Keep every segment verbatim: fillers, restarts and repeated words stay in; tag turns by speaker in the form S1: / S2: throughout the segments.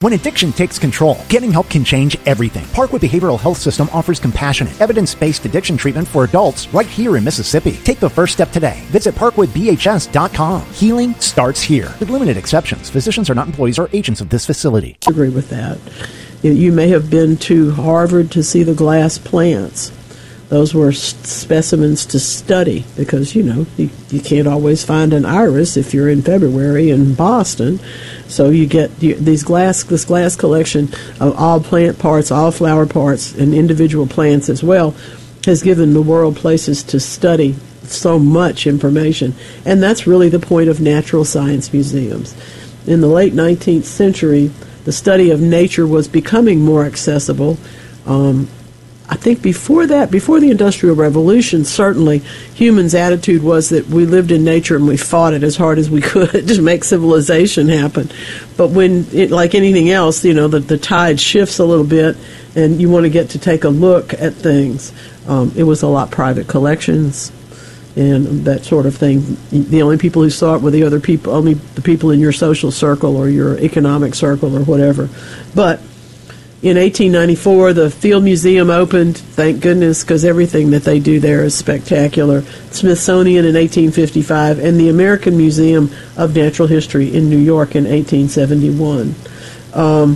S1: When addiction takes control, getting help can change everything. Parkwood Behavioral Health System offers compassionate, evidence-based addiction treatment for adults right here in Mississippi. Take the first step today. Visit parkwood b h s dot com. Healing starts here. With limited exceptions, physicians are not employees or agents of this facility.
S2: I agree with that. You may have been to Harvard to see the glass plants. Those were specimens to study because, you know, you, you can't always find an iris if you're in February in Boston. So you get you, these glass this glass collection of all plant parts, all flower parts, and individual plants as well has given the world places to study so much information. And that's really the point of natural science museums. In the late nineteenth century, the study of nature was becoming more accessible. Um, I think before that, before the Industrial Revolution, certainly humans' attitude was that we lived in nature and we fought it as hard as we could to make civilization happen. But when, it, like anything else, you know, the, the tide shifts a little bit and you want to get to take a look at things. Um, it was a lot private collections and that sort of thing. The only people who saw it were the other people, only the people in your social circle or your economic circle or whatever. But in eighteen ninety-four, the Field Museum opened, thank goodness, because everything that they do there is spectacular. Smithsonian in eighteen fifty-five, and the American Museum of Natural History in New York in eighteen seventy-one. Um,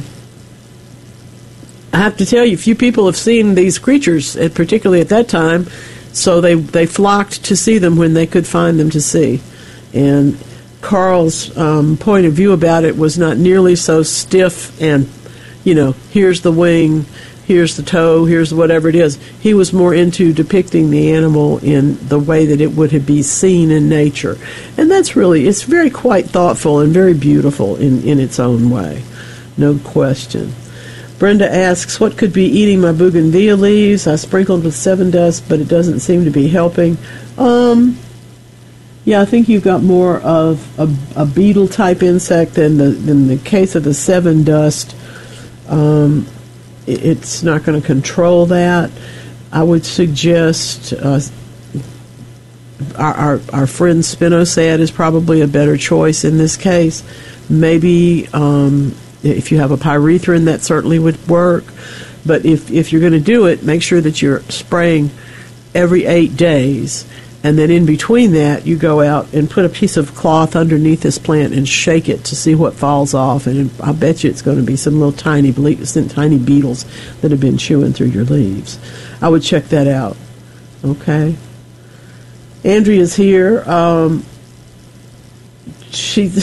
S2: I have to tell you, few people have seen these creatures, particularly at that time, so they, they flocked to see them when they could find them to see. And Carl's um, point of view about it was not nearly so stiff and, you know, here's the wing, here's the toe, here's whatever it is. He was more into depicting the animal in the way that it would be seen in nature. And that's really, it's very quite thoughtful and very beautiful in, in its own way. No question. Brenda asks, what could be eating my bougainvillea leaves? I sprinkled with seven dust, but it doesn't seem to be helping. Um, yeah, I think you've got more of a, a beetle-type insect than the, than the case of the seven dust. Um, it, it's not going to control that. I would suggest uh, our, our, our friend spinosad is probably a better choice in this case. Maybe um, if you have a pyrethrin, that certainly would work. But if, if you're going to do it, make sure that you're spraying every eight days. And then in between that, you go out and put a piece of cloth underneath this plant and shake it to see what falls off. And I bet you it's going to be some little tiny ble- tiny beetles that have been chewing through your leaves. I would check that out. Okay. Andrea's here. Um, she...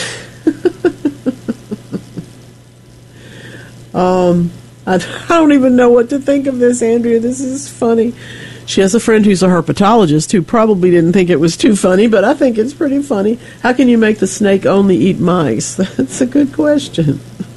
S2: um, I, I don't even know what to think of this, Andrea. This is funny. She has a friend who's a herpetologist who probably didn't think it was too funny, but I think it's pretty funny. How can you make the snake only eat mice? That's a good question.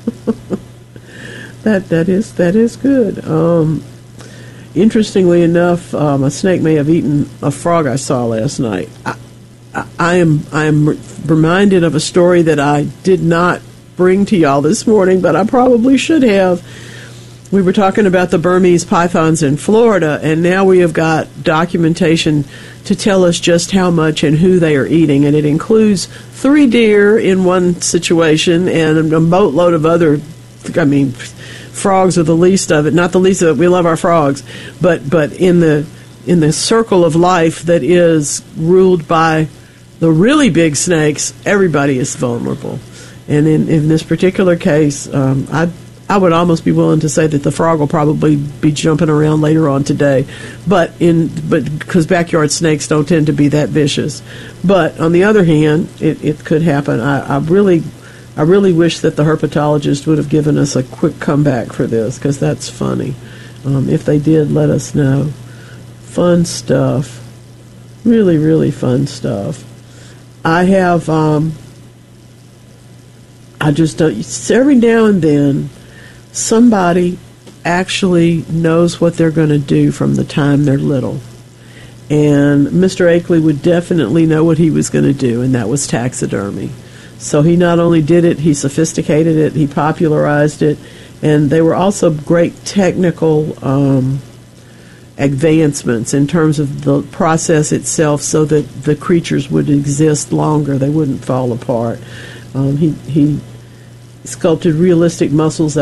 S2: that that is that is good. Um, interestingly enough, um, a snake may have eaten a frog I saw last night. I, I, I am I am reminded of a story that I did not bring to y'all this morning, but I probably should have. We were talking about the Burmese pythons in Florida, and now we have got documentation to tell us just how much and who they are eating, and it includes three deer in one situation and a boatload of other, I mean, frogs are the least of it. Not the least of it. We love our frogs, but but in the in the circle of life that is ruled by the really big snakes, everybody is vulnerable. And in, in this particular case, um, I. I would almost be willing to say that the frog will probably be jumping around later on today, but in but because backyard snakes don't tend to be that vicious. But on the other hand, it, it could happen. I, I really, I really wish that the herpetologist would have given us a quick comeback for this because that's funny. Um, if they did, let us know. Fun stuff, really, really fun stuff. I have. Um, I just don't. Every now and then, somebody actually knows what they're going to do from the time they're little. And Mister Akeley would definitely know what he was going to do, and that was taxidermy. So he not only did it, he sophisticated it, he popularized it, and they were also great technical um, advancements in terms of the process itself so that the creatures would exist longer, they wouldn't fall apart. Um, he, he sculpted realistic muscles